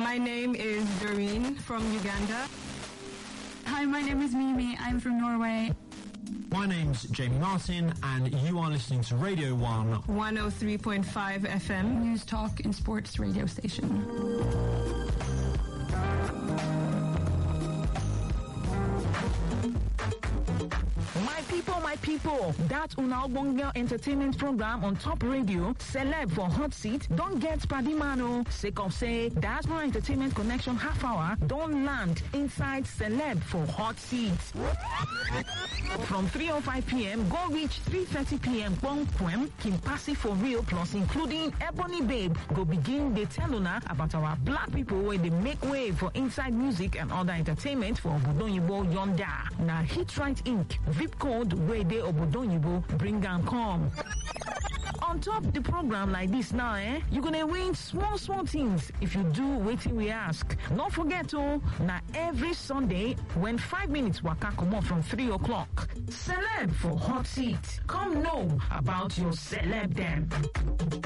My name is Doreen from Uganda. Hi, my name is Mimi. I'm from Norway. My name's Jamie Martin, and you are listening to Radio 1 103.5 FM. News, talk, and sports radio station. My people, that Una Ogbonge entertainment program on Top Radio, Celeb for Hot Seat, don't get Padimano. Sake of say, Diaspora Entertainment Connection half hour don't land inside Celeb for Hot Seat. From 3:05 p.m., go reach 3:30 p.m. Kwem, Kimpasi for real, plus including Ebony Babe, go begin the tell una about our black people where they make way for inside music and other entertainment for Obodonyibo Yonda. Now Hit Right Inc. VIP code where they Obodonyibo bring and come. On top the program like this now, you're gonna win small things if you do waiting we ask. Don't forget now every Sunday when 5 minutes waka come on from 3 o'clock. Celeb for Hot Seat. Come know about your celeb them.